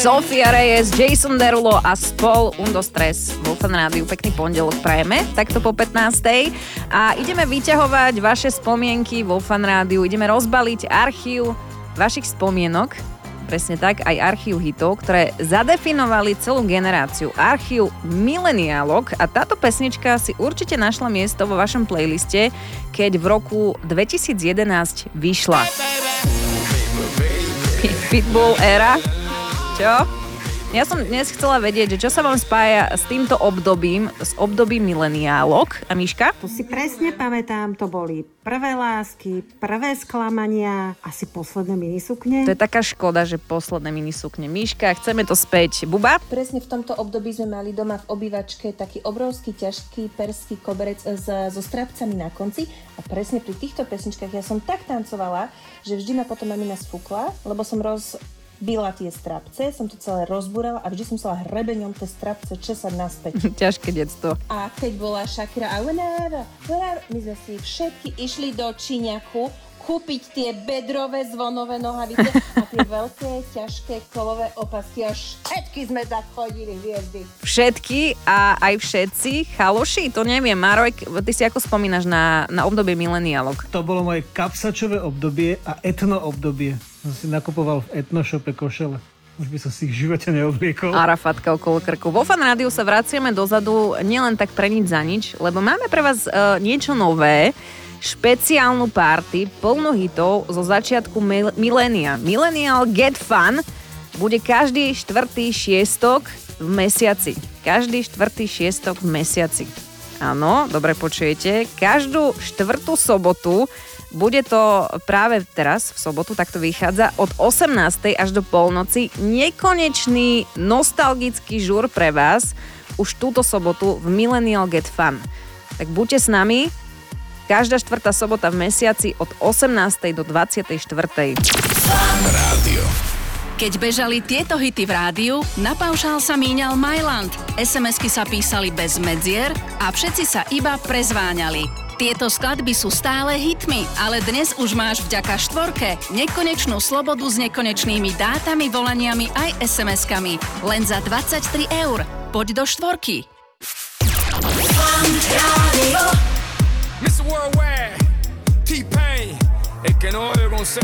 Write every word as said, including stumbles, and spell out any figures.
Sofia Reyes, Jason Derulo a spol Undo Stress vo Fan Rádiu. Pekný pondelok prajeme, takto po pätnástej. A ideme vyťahovať vaše spomienky vo Fan Rádiu. Ideme rozbaliť archív vašich spomienok, presne tak, aj archív hitov, ktoré zadefinovali celú generáciu. Archív mileniálok a táto pesnička si určite našla miesto vo vašom playliste, keď v roku dvetisíc jedenásť vyšla. Pitbull éra. Čo? Ja som dnes chcela vedieť, že čo sa vám spája s týmto obdobím, s obdobím mileniálok. A Miška? To si presne pamätám, to boli prvé lásky, prvé sklamania, asi posledné minisukne. To je taká škoda, že posledné minisukne. Miška, chceme to späť. Buba? Presne v tomto období sme mali doma v obývačke taký obrovský, ťažký perský koberec s, so strapcami na konci a presne pri týchto pesničkách ja som tak tancovala, že vždy ma potom mamina sfúkla, lebo som roz... Byla tie strapce, som to celé rozbúrala a vždy som musela hrebeňom tie strapce česať naspäť. Ťažké detstvo. A keď bola Shakira a whenever, whenever, my sme si všetky išli do Číňaku kúpiť tie bedrové zvonové nohavice a tie veľké, ťažké kolové opasky a všetky sme tak chodili, hviezdy. Všetky a aj všetci? Chaloši? To neviem. Marek, ty si ako spomínaš na, na obdobie mileniálok? To bolo moje kapsačové obdobie a etno obdobie. Som si nakupoval v etnoshope košele. Už by som si ich v živote neobliekol. Arafatka okolo krku. Vo Fan Rádiu sa vraciame dozadu nielen tak pre nič za nič, lebo máme pre vás uh, niečo nové, špeciálnu party plno hitov zo začiatku mil- milénia. Millennial Get Fun bude každý štvrtý šiestok v mesiaci. Každý štvrtý šiestok v mesiaci. Áno, dobre počujete. Každú štvrtú sobotu bude to práve teraz, v sobotu, tak to vychádza, od osemnástej až do polnoci nekonečný nostalgický žúr pre vás už túto sobotu v Millennial Get Fun. Tak buďte s nami každá štvrtá sobota v mesiaci od osemnástej do dvadsiatej štvrtej. Rádio. Keď bežali tieto hity v rádiu, na paušál sa míňal Myland, es em esky sa písali bez medzier a všetci sa iba prezváňali. Tieto skladby sú stále hitmi, ale dnes už máš vďaka štvorke nekonečnú slobodu s nekonečnými dátami, volaniami aj es em eskami. Len za dvadsaťtri eur. Poď do štvorky. mister Worldwide, T-Pain, el que no debe con